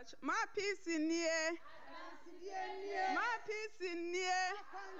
My peace in here. My peace in here.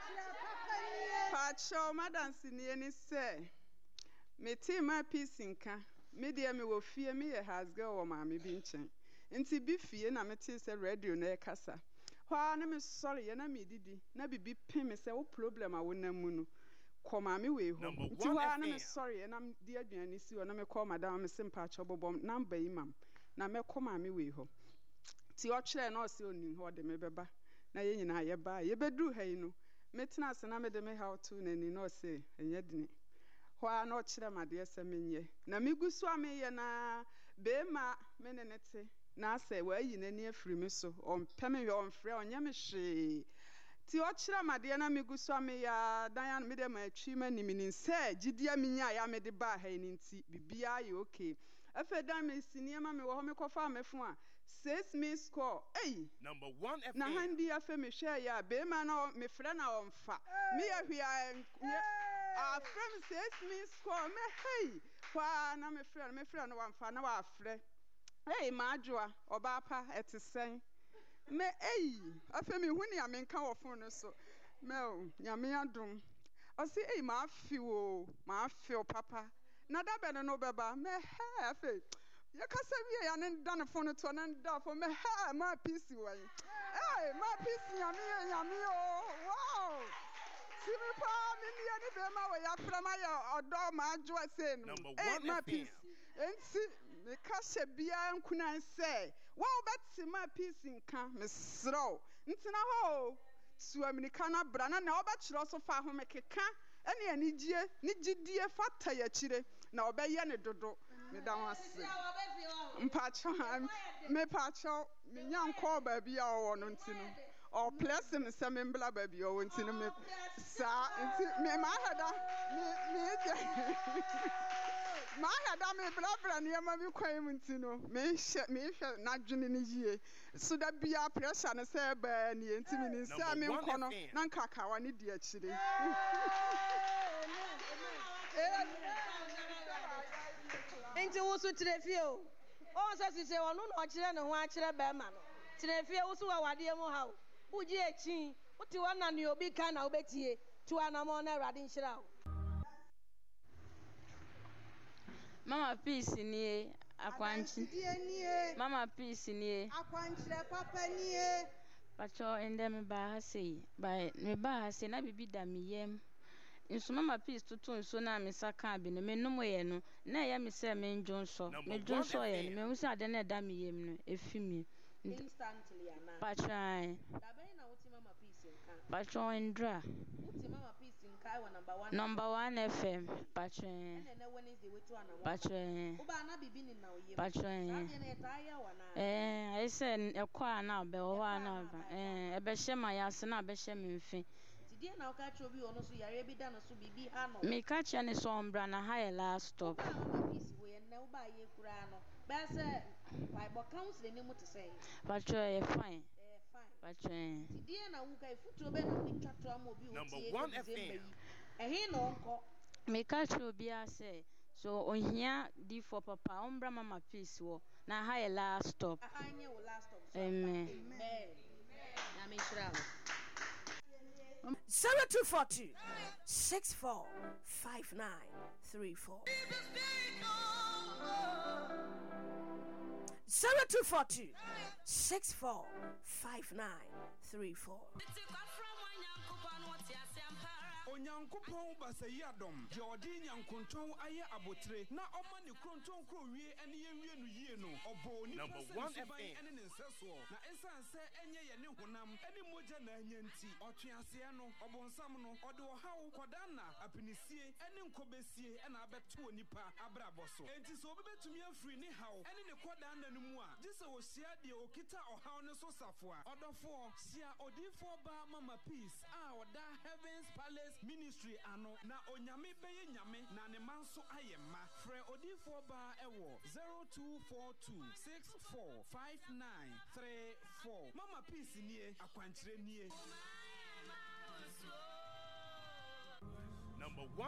Pacho, Madam Siniani say. Me tea my peace in ka. Me dear me will fear me a has girl or mammy binching. Nti bi fie na me tea say radio na kasa. Hwa na me sorry na me didi. Na bibi pin me say o problem a wona mu no. Koma me we ho. Nti hwa na me sorry na di aduane si o na me call madam me simpa chobobom number imam. Na me koma me we ho. Ti o kire na o se onin ho de me beba. Na ye nyina ye ba ye bedu ha yi no. Me tena ase na me de me how to na ni na o se enye dini. Hwa na o kire made se menye. Na me gusu ameye na be ma me ne nete. Na say wa yi nani afiri me so on peme we on frɛ onye me hwe ti o kira made na me gusu ame ya dan me de ma atwi ma nimini sɛ gidia minya ya me de ba ha ni nti bibia ye okay afa dan me sinia ma me wo me kofa amefo a 6 me score number 1 FM na handi afa me hwe ya be ma na me frɛ na on fa me ya hwia a from 6 me score me kwa na me frɛ no wan fa na wa frɛ Majua, Obapa, etisen. Me, afemi huni ya menka wo phone no so. Me nyame adom. O si ma feel papa. Na da be no beba. Me afe. Ya kasa wie ya ne da ne phone to na da for me ma peace wai. Ma peace nyame wow. Simipa mimi ani be ma we ya frama ya odo ma adwo se no. Ma peace. Enti me ka hye bia nkunan se wa obeti ma peace nka me sro. Ntina ho suaminika na bra na obekiro so fa ho me keka ene anigye ni gidie fata ya kire na obeye ne dodo me da wase. Mpacho me pacho me nyanko ba bia wo no ntino. O plus me se me mbla ba bia wo ntino me sa nti me ma hada ma hada me bla ne ma bi kwan mu ntino me hwe na dwene ne yie so da bia pressure ne se ba ne enti me ni sa me nkono na nkakawa ne di akire. Enti wo so trefie o so sise wonu na o kire ne ho a kire ba ma no trefie wo so wa wade mu ha o uji echi uti wana ni obi ka na obetie tu anamo na rade nhira o. Mama peace nie akwanchi Mama peace nie akwanchire papa nie pacho ende me ba ha sei ba me ba ha sei na bibi da me yem nso Mama peace tutu nso na me saka bi no me num ye no na ya me se me njonso ye no me hu se ade na da me yem no efimi instantly ana pachai da be na wuti Mama peace nka pacho ndra wuti Mama peace nka wa number 1 FM pachai ene na Wednesday wetu ana pachai uba na bibi ni na oyem pachai ade na etaya wa na I said ekwa na be wo na ba ebe hye ma ya se na be hye me mfi tidie na oka chobi ono so yare bi da no so bibi ha no me ka che ne so ombra na ha last stop Mama peace we na uba ye kura no ba se Bible council ni mu te say pachai fine fine tidie na wuka ifutu be na ni twato am obi o tie number 1 FM ehe no nko me ka che obi a say so ohia di for papa ombra Mama peace wo na ha last stop ahanye wo last stop so amen na me shira 0242 645934 0242 645934 Onyankopon basayi adom je odi nyankonton aye abotre na oma ne kronton kro wie ene ye wie no yie no obo ni number 1 ene ne nseso na ensanse enye ye ne honam ene moja na anyanti otwease no obonsam no ode ohaw kodana apinisie ene nkobesie ena abeto onipa abraboso enti so obetumi afri ni haw ene ne kodana no mu a gise wo sia de okita ohaw ne so safo a odofo sia odifo ba Mama peace a oda Heavens Palace Ministry ano na onyame beye nyame na ne manso ayema frɛ odifo ba ewo 0242645934 Mama peace nie akwankyerɛ nie number 1